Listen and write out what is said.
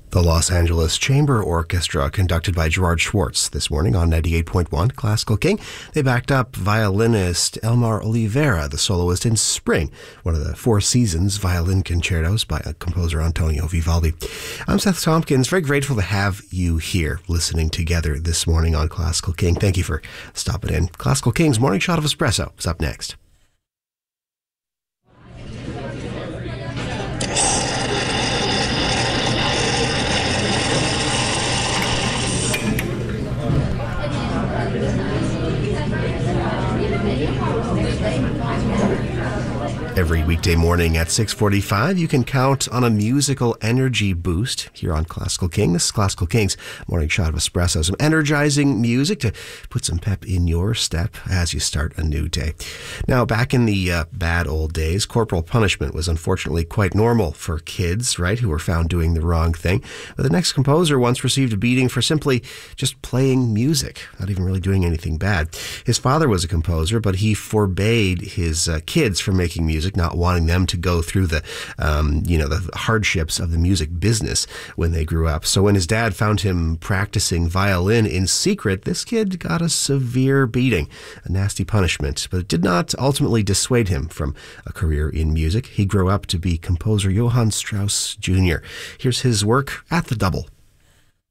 The Los Angeles Chamber Orchestra, conducted by Gerard Schwartz this morning on 98.1 Classical King. They backed up violinist Elmar Oliveira, the soloist in Spring, one of the Four Seasons violin concertos by composer Antonio Vivaldi. I'm Seth Tompkins, very grateful to have you here listening together this morning on Classical King. Thank you for stopping in. Classical King's Morning Shot of Espresso is up next. Every weekday morning at 6:45, you can count on a musical energy boost here on Classical King. This is Classical King's Morning Shot of Espresso. Some energizing music to put some pep in your step as you start a new day. Now, back in the bad old days, corporal punishment was unfortunately quite normal for kids, right, who were found doing the wrong thing. But the next composer once received a beating for simply just playing music, not even really doing anything bad. His father was a composer, but he forbade his kids from making music, not wanting them to go through the hardships of the music business when they grew up. So when his dad found him practicing violin in secret, this kid got a severe beating, a nasty punishment. But it did not ultimately dissuade him from a career in music. He grew up to be composer Johann Strauss Jr. Here's his work at the double.